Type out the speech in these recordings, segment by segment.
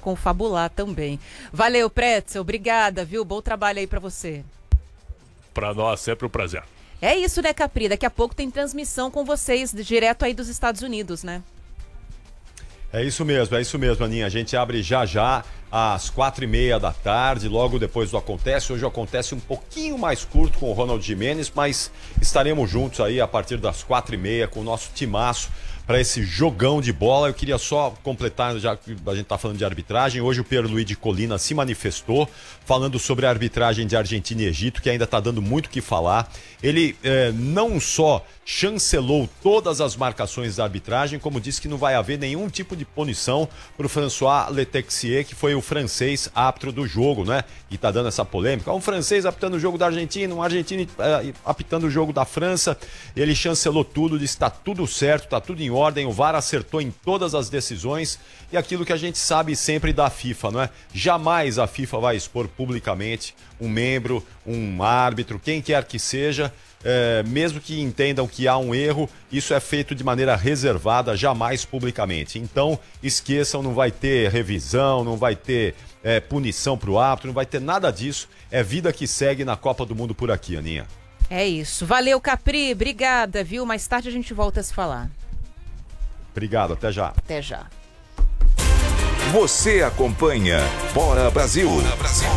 confabular também. Valeu, Pretzel, obrigada, viu? Bom trabalho aí pra você. Pra nós, sempre um prazer. É isso, né, Capri? Daqui a pouco tem transmissão com vocês, direto aí dos Estados Unidos, né? É isso mesmo, Aninha. A gente abre já às 4h30 da tarde, logo depois do Acontece. Hoje acontece um pouquinho mais curto com o Ronald Gimenez, mas estaremos juntos aí a partir das 4h30 com o nosso timaço para esse jogão de bola. Eu queria só completar, já que a gente está falando de arbitragem, hoje o Pierluigi Collina se manifestou falando sobre a arbitragem de Argentina e Egito, que ainda está dando muito o que falar. Ele não só chancelou todas as marcações da arbitragem, como disse que não vai haver nenhum tipo de punição para o François Letexier, que foi o francês árbitro do jogo, né? E tá dando essa polêmica. Um francês apitando o jogo da Argentina, um argentino apitando o jogo da França. Ele chancelou tudo, disse que tá tudo certo, tá tudo em ordem, o VAR acertou em todas as decisões. E aquilo que a gente sabe sempre da FIFA, não é? Jamais a FIFA vai expor publicamente um membro, um árbitro, quem quer que seja, mesmo que entendam que há um erro, isso é feito de maneira reservada, jamais publicamente. Então, esqueçam, não vai ter revisão, não vai ter punição para o árbitro, não vai ter nada disso. É vida que segue na Copa do Mundo por aqui, Aninha. É isso. Valeu, Capri. Obrigada, viu? Mais tarde a gente volta a se falar. Obrigado, até já. Até já. Você acompanha Bora Brasil. Bora Brasil.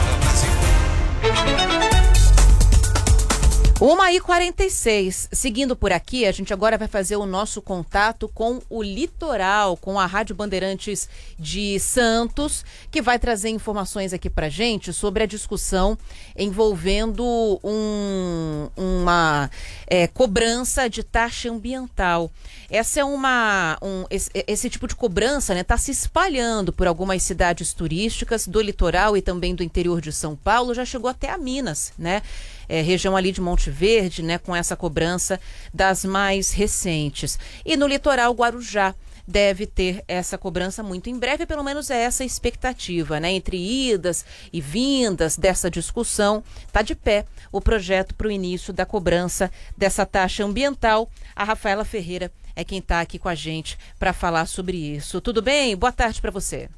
1h46. Seguindo por aqui, a gente agora vai fazer o nosso contato com o Litoral, com a Rádio Bandeirantes de Santos, que vai trazer informações aqui pra gente sobre a discussão envolvendo uma cobrança de taxa ambiental. Essa é esse tipo de cobrança, né, tá se espalhando por algumas cidades turísticas do litoral e também do interior de São Paulo, já chegou até a Minas, né? Região ali de Monte Verde, né, com essa cobrança das mais recentes. E no litoral Guarujá deve ter essa cobrança muito em breve, pelo menos é essa a expectativa, né? Entre idas e vindas dessa discussão, está de pé o projeto para o início da cobrança dessa taxa ambiental. A Rafaela Ferreira é quem está aqui com a gente para falar sobre isso. Tudo bem? Boa tarde para você.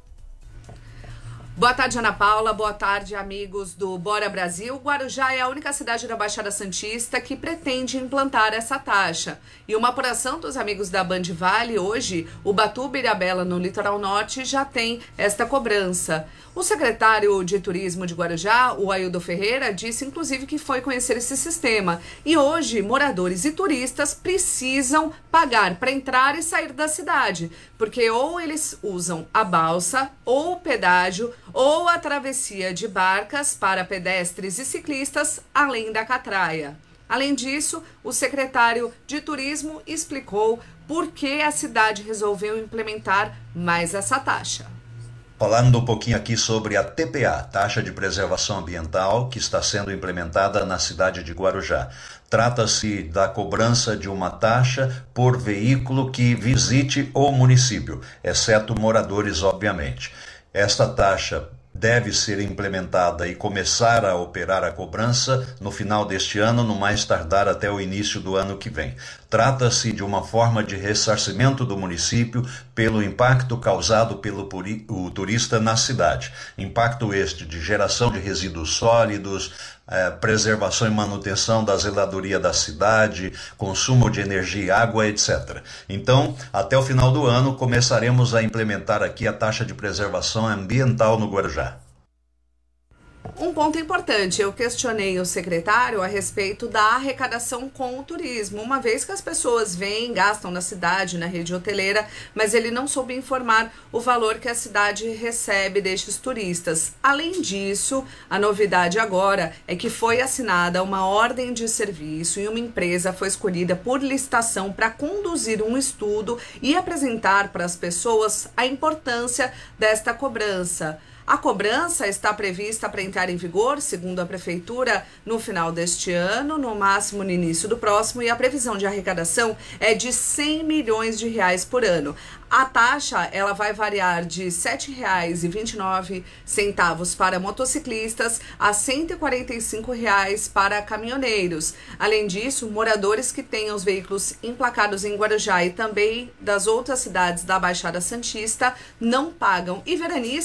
Boa tarde, Ana Paula. Boa tarde, amigos do Bora Brasil. Guarujá é a única cidade da Baixada Santista que pretende implantar essa taxa. E uma apuração dos amigos da Band Vale, hoje, Ubatuba e Ilhabela, no litoral norte, já tem esta cobrança. O secretário de Turismo de Guarujá, o Aildo Ferreira, disse inclusive que foi conhecer esse sistema. E hoje, moradores e turistas precisam pagar para entrar e sair da cidade, porque ou eles usam a balsa, ou o pedágio, ou a travessia de barcas para pedestres e ciclistas, além da catraia. Além disso, o secretário de Turismo explicou por que a cidade resolveu implementar mais essa taxa. Falando um pouquinho aqui sobre a TPA, Taxa de Preservação Ambiental, que está sendo implementada na cidade de Guarujá. Trata-se da cobrança de uma taxa por veículo que visite o município, exceto moradores, obviamente. Esta taxa deve ser implementada e começar a operar a cobrança no final deste ano, no mais tardar até o início do ano que vem. Trata-se de uma forma de ressarcimento do município pelo impacto causado pelo turista na cidade. Impacto este de geração de resíduos sólidos, preservação e manutenção da zeladoria da cidade, consumo de energia e água, etc. Então, até o final do ano, começaremos a implementar aqui a taxa de preservação ambiental no Guarujá. Um ponto importante, eu questionei o secretário a respeito da arrecadação com o turismo, uma vez que as pessoas vêm, gastam na cidade, na rede hoteleira, mas ele não soube informar o valor que a cidade recebe destes turistas. Além disso, a novidade agora é que foi assinada uma ordem de serviço e uma empresa foi escolhida por licitação para conduzir um estudo e apresentar para as pessoas a importância desta cobrança. A cobrança está prevista para entrar em vigor, segundo a Prefeitura, no final deste ano, no máximo no início do próximo, e a previsão de arrecadação é de R$100 milhões por ano. A taxa ela vai variar de R$ 7,29 para motociclistas a R$ 145 para caminhoneiros. Além disso, moradores que tenham os veículos emplacados em Guarujá e também das outras cidades da Baixada Santista não pagam. E veranistas